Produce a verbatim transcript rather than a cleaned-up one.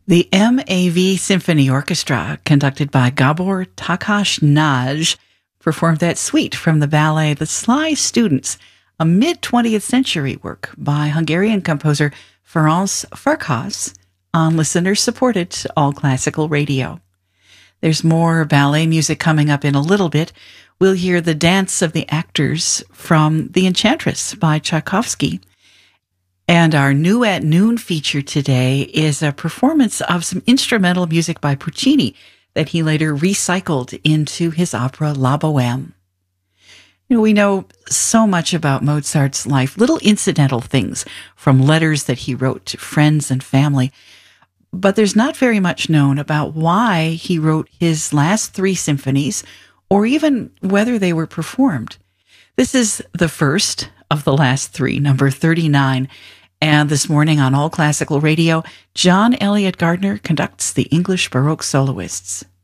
The M A V Symphony Orchestra, conducted by Gabor Takács Nagy, performed that suite from the ballet The Sly Students, a mid-twentieth century work by Hungarian composer Ferenc Farkas on listener-supported All Classical Radio. There's more ballet music coming up in a little bit. We'll hear The Dance of the Actors from The Enchantress by Tchaikovsky. And our New at Noon feature today is a performance of some instrumental music by Puccini that he later recycled into his opera La Bohème. You know, we know so much about Mozart's life, little incidental things from letters that he wrote to friends and family, but there's not very much known about why he wrote his last three symphonies or even whether they were performed. This is the first of the last three, number thirty-nine. And this morning on All Classical Radio, John Elliott Gardner conducts the English Baroque soloists.